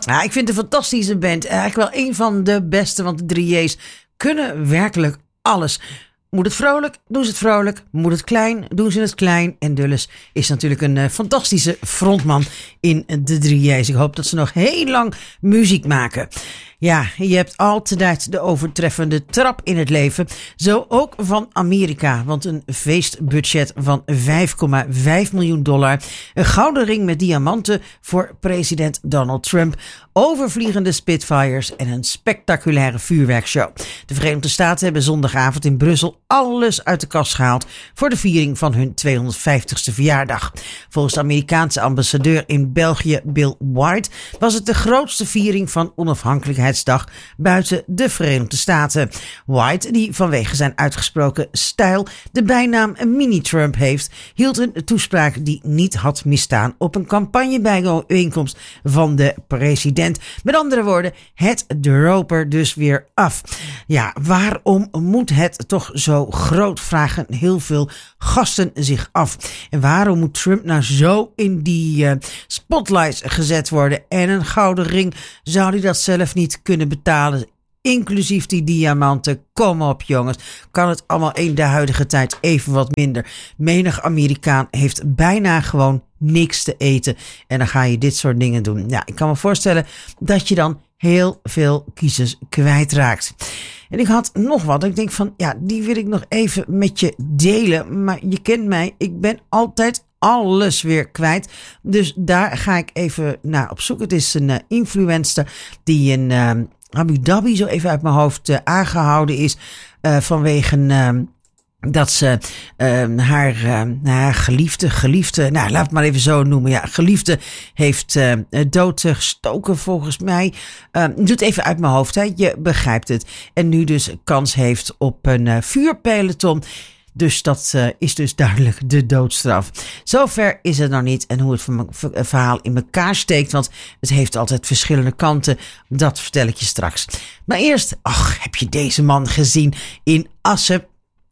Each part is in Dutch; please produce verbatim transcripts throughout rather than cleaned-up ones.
Ja, ik vind het een fantastische band. Eigenlijk wel een van de beste, want de drie J's kunnen werkelijk alles. Moet het vrolijk, doen ze het vrolijk. Moet het klein, doen ze het klein. En Dulles is natuurlijk een uh, fantastische frontman in de drie J's. Ik hoop dat ze nog heel lang muziek maken. Ja, je hebt altijd de overtreffende trap in het leven. Zo ook van Amerika. Want een feestbudget van vijf komma vijf miljoen dollar. Een gouden ring met diamanten voor president Donald Trump. Overvliegende Spitfires en een spectaculaire vuurwerkshow. De Verenigde Staten hebben zondagavond in Brussel alles uit de kast gehaald voor de viering van hun tweehonderdvijftigste verjaardag. Volgens de Amerikaanse ambassadeur in België, Bill White, was het de grootste viering van onafhankelijkheidsdag buiten de Verenigde Staten. White, die vanwege zijn uitgesproken stijl de bijnaam Mini-Trump heeft, hield een toespraak die niet had misstaan op een campagnebijeenkomst van de president. Met andere woorden, het droop er dus weer af. Ja, waarom moet het toch zo groot, vragen heel veel gasten zich af. En waarom moet Trump nou zo in die uh, spotlights gezet worden? En een gouden ring, zou hij dat zelf niet kunnen betalen? Inclusief die diamanten. Kom op jongens. Kan het allemaal in de huidige tijd even wat minder? Menig Amerikaan heeft bijna gewoon niks te eten. En dan ga je dit soort dingen doen. Ja, ik kan me voorstellen dat je dan heel veel kiezers kwijtraakt. En ik had nog wat. Ik denk van, ja, die wil ik nog even met je delen. Maar je kent mij. Ik ben altijd alles weer kwijt. Dus daar ga ik even naar op zoek. Het is een uh, influencer die in uh, Abu Dhabi zo even uit mijn hoofd uh, aangehouden is. Uh, vanwege Uh, dat ze uh, haar, uh, haar geliefde, geliefde, nou laat het maar even zo noemen. Ja, geliefde heeft uh, dood gestoken volgens mij. Uh, doet even uit mijn hoofd, hè. Je begrijpt het. En nu dus kans heeft op een uh, vuurpeloton. Dus dat uh, is dus duidelijk de doodstraf. Zover is het nog niet. En hoe het verhaal in elkaar steekt. Want het heeft altijd verschillende kanten. Dat vertel ik je straks. Maar eerst, ach, heb je deze man gezien in Assen?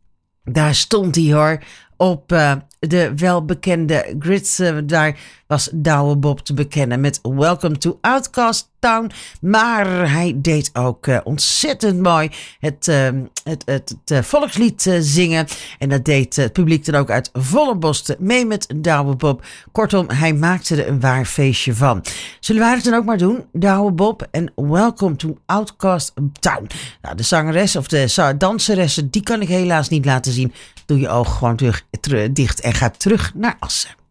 Daar stond hij hoor, op uh, de welbekende grids. Uh, daar was Douwe Bob te bekennen met Welcome to Outcast Town. Maar hij deed ook uh, ontzettend mooi het, uh, het, het, het uh, volkslied uh, zingen. En dat deed uh, het publiek dan ook uit volle borst mee met Douwe Bob. Kortom, hij maakte er een waar feestje van. Zullen wij het dan ook maar doen? Douwe Bob en Welcome to Outcast Town. Nou, de zangeres of de danseressen, die kan ik helaas niet laten zien. Doe je ogen gewoon terug, terug, dicht en ga terug naar Assen.